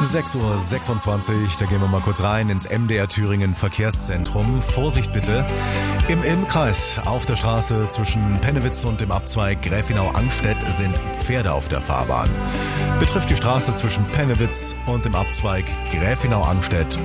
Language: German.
6:26 Uhr, da gehen wir mal kurz rein ins MDR Thüringen Verkehrszentrum. Vorsicht bitte, im Ilm-Kreis auf der Straße zwischen Pennewitz und dem Abzweig Gräfenau-Angstedt sind Pferde auf der Fahrbahn. Betrifft die Straße zwischen Pennewitz und dem Abzweig Gräfenau-Angstedt